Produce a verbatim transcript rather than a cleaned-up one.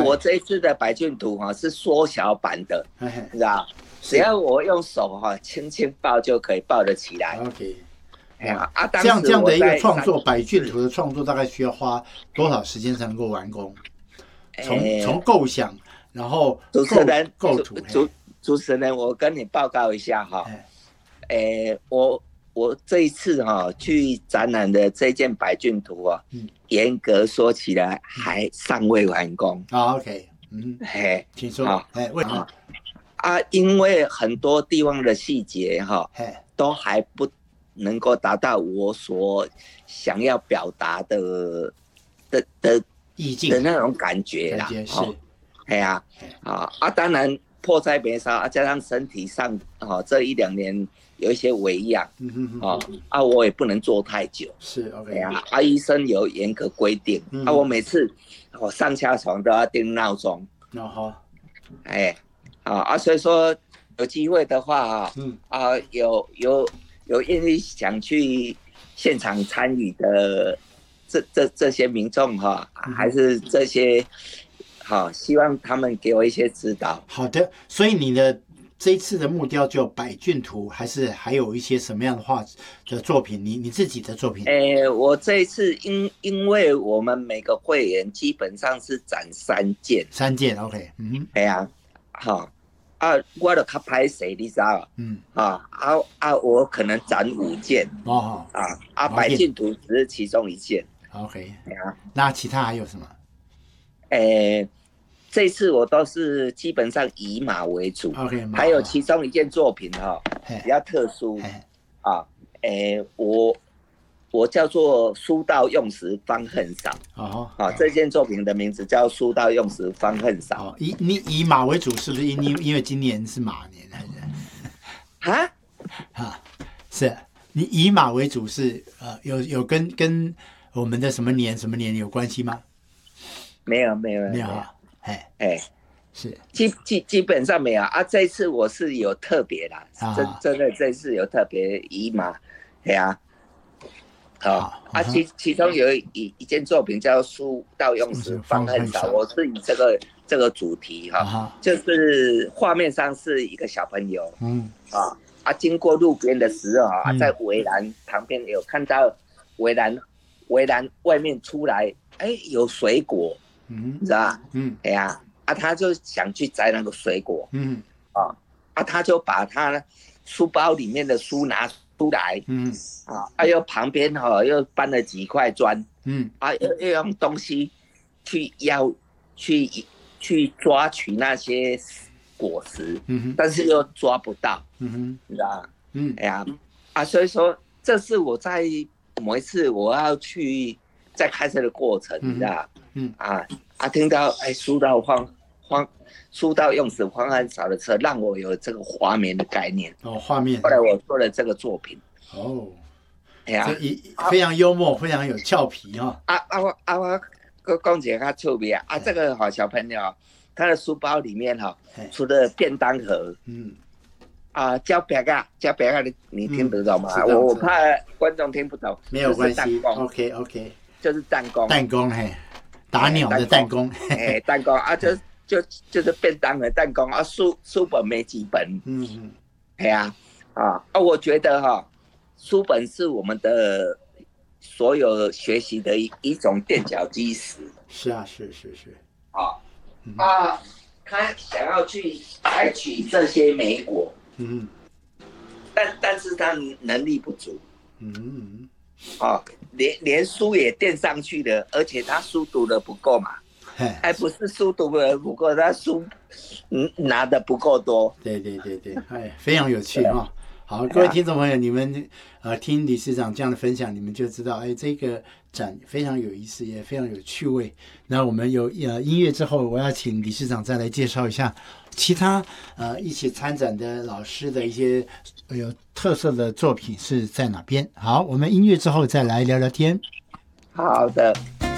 我这一次的百骏图哈是缩小版的，你知道？只要我用手哈轻轻抱就可以抱得起来。 OK。 啊啊！ 这样这样的一个创作，百骏图的创作大概需要花多少时间才能够完工？从从构想，然后主持人构图。 主主持人，我跟你报告一下哈，诶，我我这一次哈去展览的这件百骏图啊，嗯、严格说起来还尚未完工。 啊、哦、，OK， 嗯， 嘿， 请说。啊，哎，为什么？ 啊，因为很多地方的细节哈，都还不能够达到我所想要表达的的的意境的那种感觉啦。 是， 哎呀，啊啊，当然迫在眉梢啊，加上身体上啊这一两年有一些微恙，嗯哼哼啊啊，我也不能做太久。 是 OK。 哎呀，啊，医生有严格规定，嗯、啊，我每次我上下床都要定闹钟。 哦好， 哎，啊啊，所以说有机会的话啊，嗯啊有有。有愿意想去现场参与的这这这些民众哈，还是这些好，希望他们给我一些指导。 好的，所以你的这一次的目标就百骏图，还是还有一些什么样的画的作品？你你自己的作品？ 诶，我这一次因因为我们每个会员基本上是展三件， 三件 OK， 嗯， 哎呀，好。啊，我就较歹势，你知道？嗯，啊啊啊，我可能展五件哦，啊啊，百骏图只是其中一件。 OK， 啊，那其他还有什么？ 诶，这次我都是基本上以马为主。OK， 还有其中一件作品哈，比较特殊啊，诶，我。我叫做书到用时方恨少哦，啊，这件作品的名字叫书到用时方恨少。 哦，以你以马为主，是不是因因为今年是马年还是？啊啊，是你以马为主是呃有有跟跟我们的什么年什么年有关系吗？ 没有没有没有啊，哎哎是基基基本上没有啊，这一次我是有特别啦，啊、真真的这次有特别以马，对啊。好啊，其其中有一一件作品叫《书到用时方恨少》，我是以这个这个主题哈，就是画面上是一个小朋友，嗯啊啊，经过路边的时候啊，在围栏旁边有看到围栏围栏外面出来，哎，有水果，嗯，是吧？嗯，哎呀，啊，他就想去摘那个水果，嗯啊啊，他就把他书包里面的书拿出来，嗯啊，啊又旁边哈、哦、又搬了几块砖，嗯啊又又用东西去要去去抓取那些果实，嗯哼，但是又抓不到，嗯哼，你知道吗？嗯，哎呀啊，所以说这是我在某一次我要去在开车的过程，你知道，嗯啊啊听到哎书到慌慌。书到用时方恨少的车，让我有这个画面的概念。 哦，画面。 后来我做了这个作品。 哦，哎呀，非常幽默，啊、非常有俏皮哈、哦。 啊啊我啊我讲一个较趣味啊，啊这个好小朋友，他的书包里面哈、哦，除了便当盒，嗯，啊胶饼啊胶饼啊，你你听得懂吗？嗯、我我怕观众听不懂。 没有关系。OK OK， 就是弹弓。 弹弓嘿，打鸟的弹弓。 哎，弹弓啊就。就就是便当和弹弓啊，书书本没几本，嗯嗯，对啊，啊啊，我觉得哈、啊，书本是我们的所有学习的一一种垫脚基石。 是啊，是是是。 啊、嗯、啊，他想要去采取这些美果，嗯，但但是他能力不足，嗯嗯，啊，连连书也垫上去了，而且他书读的不够嘛。还不是书读的不够，他书拿的不够多。 对对对对，哎，非常有趣哈、哦。好，各位听众朋友，你们呃听理事长这样的分享，你们就知道，哎，这个展非常有意思，也非常有趣味。那我们有呃音乐之后，我要请理事长再来介绍一下其他呃一起参展的老师的一些有特色的作品是在哪边。好，我们音乐之后再来聊聊天。 好的。